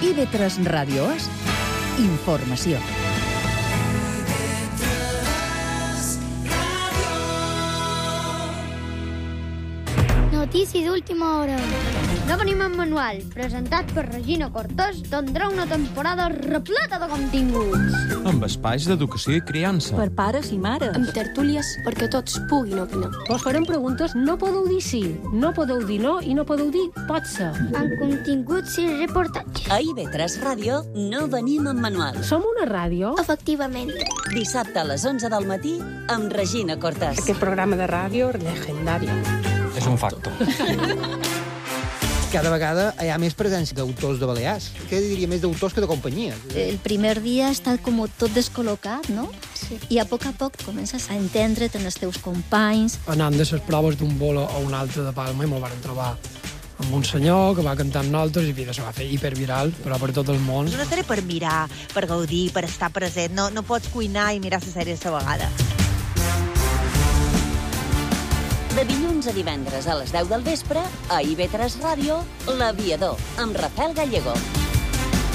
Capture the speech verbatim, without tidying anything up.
I V tres Ràdio és informació. Notícies d'última hora. No venim en manual, presentat per Regina Cortés, tindrà una temporada repleta de continguts. Amb espais d'educació i criança. Per pares i mares. Amb tertúlies perquè tots puguin opinar. Vos farem preguntes, no podeu dir sí, no podeu dir no i no podeu dir pot ser. Amb continguts i reportatges. A I V tres Ràdio no venim en manual. Som una ràdio? Efectivament. Dissabte a les onze del matí amb Regina Cortés. Aquest programa de ràdio legendari. És un facto. Cada vegada hi ha més presència d'autors de Balears. Què diria, més d'autors que de companyies. El primer dia està com tot descol·locat, no? Sí. I a poc a poc comences a entendre't en els teus companys. Anant de les proves d'un bolo a un altre de Palma i me'l van trobar amb un senyor que va cantar amb nosaltres i vida, se va fer hiperviral, però per tot el món. És una sèrie per mirar, per gaudir, per estar present. No, no pots cuinar i mirar la sèrie a la vegada. De dilluns a divendres a les deu del vespre, a I V tres Ràdio, L'Aviador, amb Rafael Gallego.